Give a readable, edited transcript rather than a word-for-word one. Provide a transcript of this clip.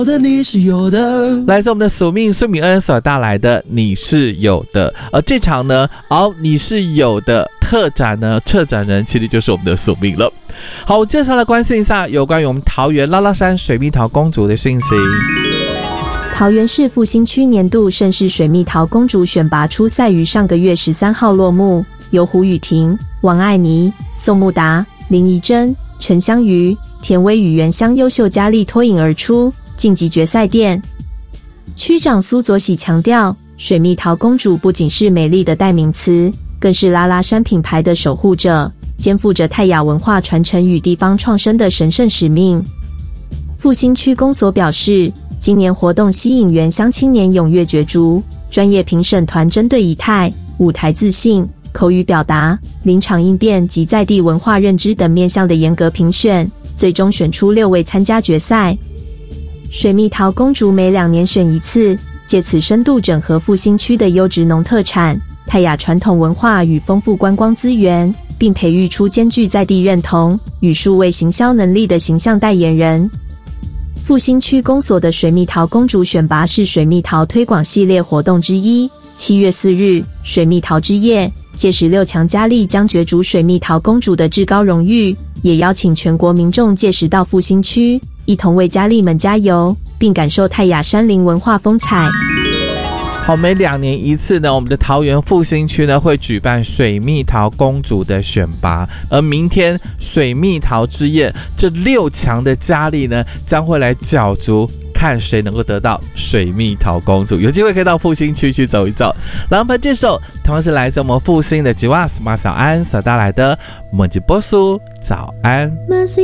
你是有的， 来自我们的宿命孙敏恩所带来的你是有的。而这场呢，你是有的特展呢，策展人其实就是我们的宿命了。好，我介绍来关心一下有关于我们桃园拉拉山水蜜桃公主的讯息。 桃园市复兴区年度盛世水蜜桃公主选拔初赛于上个月13号落幕，由胡雨婷、王爱妮、宋慕达、林怡珍、陈香瑜、田薇与原乡优秀佳丽脱颖而出，晋级决赛殿。区长苏佐喜强调，水蜜桃公主不仅是美丽的代名词，更是拉拉山品牌的守护者，肩负着泰雅文化传承与地方创生的神圣使命。复兴区公所表示，今年活动吸引原乡青年踊跃角逐，专业评审团针对仪态、舞台自信、口语表达、临场应变及在地文化认知等面向的严格评选，最终选出6位参加决赛。水蜜桃公主每2年选一次，借此深度整合复兴区的优质农特产、泰雅传统文化与丰富观光资源，并培育出兼具在地认同与数位行销能力的形象代言人。复兴区公所的水蜜桃公主选拔是水蜜桃推广系列活动之一。7月4日，水蜜桃之夜，届时6强佳丽将角逐水蜜桃公主的至高荣誉，也邀请全国民众届时到复兴区，一同为佳丽们加油，并感受泰雅山林文化风采。 好，每2年一次呢，我们的桃园复兴区呢会举办水蜜桃公主的选拔，而明天水蜜桃之夜这6强的佳丽呢将会来角逐，看谁能够得到水蜜桃公主。有机会可以到复兴区去走一走。然后这首同样是来自我们复兴的吉瓦斯马小安所带来的《莫吉波苏早安》。